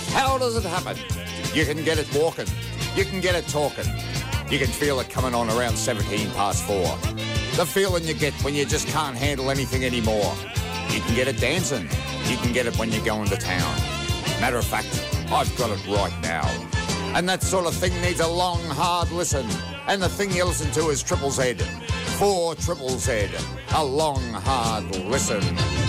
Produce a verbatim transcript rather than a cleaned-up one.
How does it happen? You can get it walking. You can get it talking. You can feel it coming on around seventeen past four. The feeling you get when you just can't handle anything anymore. You can get it dancing. You can get it when you're going to town. Matter of fact, I've got it right now. And that sort of thing needs a long, hard listen. And the thing you listen to is Triple Z. For Triple Z. A long, hard listen.